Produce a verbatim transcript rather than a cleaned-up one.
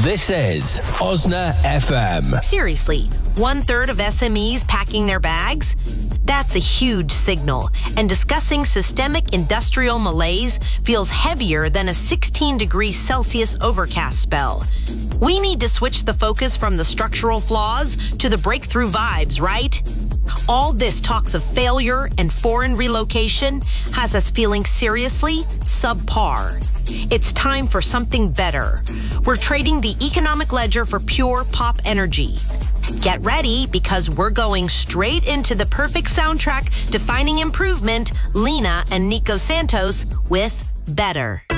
This is Osna F M. Seriously, one third of S M Es packing their bags? That's a huge signal, and discussing systemic industrial malaise feels heavier than a sixteen degrees Celsius overcast spell. We need to switch the focus from the structural flaws to the breakthrough vibes, right? All this talks of failure and foreign relocation has us feeling seriously subpar. It's time for something better. We're trading the economic ledger for pure pop energy. Get ready, because we're going straight into the perfect soundtrack defining improvement, Lena and Nico Santos with Better.